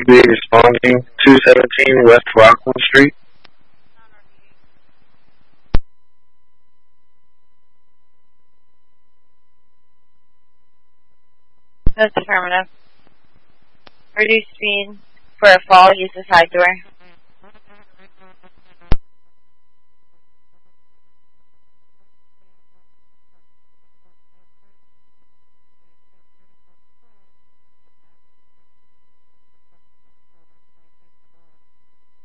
be responding 217 West Rockland Street? That's affirmative. Reduce speed for a fall, use the side door.